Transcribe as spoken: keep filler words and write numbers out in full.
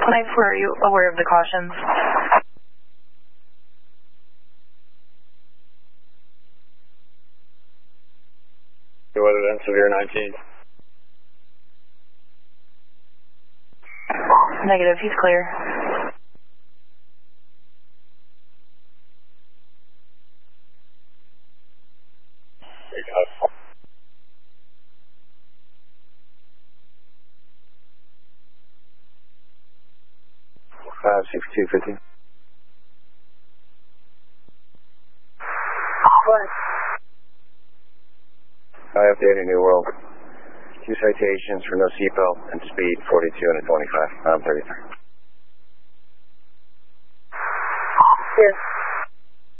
nine four, are you aware of the cautions? Weather then severe nineteen. Negative, he's clear. Five six two fifty. What? I updated New World. Two citations for no seatbelt and speed forty-two and a twenty-five. I'm thirty-three. Yes.